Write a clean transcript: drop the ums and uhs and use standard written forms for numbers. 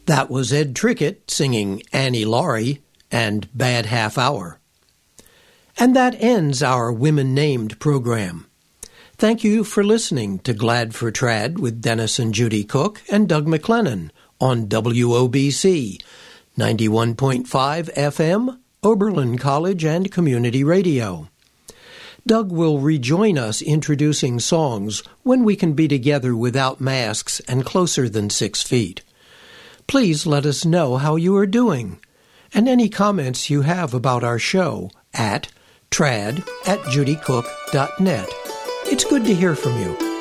That was Ed Trickett singing Annie Laurie and Bad Half Hour. And that ends our Women Named program. Thank you for listening to Glad for Trad with Dennis and Judy Cook and Doug McLennan on WOBC, 91.5 FM, Oberlin College and Community Radio. Doug will rejoin us introducing songs when we can be together without masks and closer than 6 feet. Please let us know how you are doing, and any comments you have about our show at trad@judycook.net. It's good to hear from you.